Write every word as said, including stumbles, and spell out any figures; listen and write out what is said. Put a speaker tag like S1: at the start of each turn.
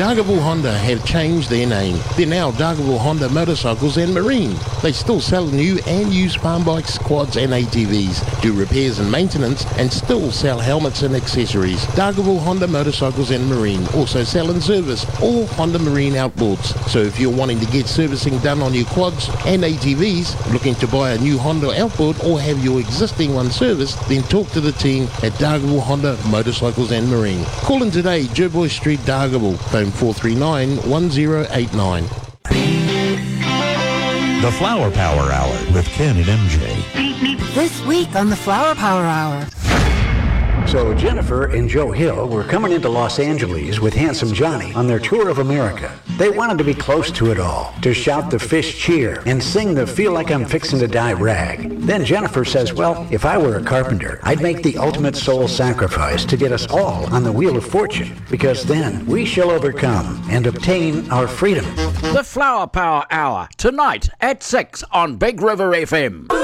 S1: Dargaville Honda have changed their name. They're now Dargaville Honda Motorcycles and Marine. They still sell new and used farm bikes, quads and A T Vs, do repairs and maintenance, and still sell helmets and accessories. Dargaville Honda Motorcycles and Marine also sell and service all Honda Marine outboards. So if you're wanting to get servicing done on your quads and A T Vs, looking to buy a new Honda outboard or have your existing one serviced, then talk to the team at Dargaville Honda Motorcycles and Marine. Call in today, Jerboy Street, Dargaville, phone four three nine, one zero eight nine.
S2: The Flower Power Hour with Ken and M J.
S3: This week on the Flower Power Hour.
S4: So Jennifer and Joe Hill were coming into Los Angeles with Handsome Johnny on their tour of America. They wanted to be close to it all, to shout the fish cheer and sing the feel like I'm fixing to die rag. Then Jennifer says, well, if I were a carpenter, I'd make the ultimate soul sacrifice to get us all on the wheel of fortune, because then we shall overcome and obtain our freedom.
S5: The Flower Power Hour, tonight at six on Big River F M.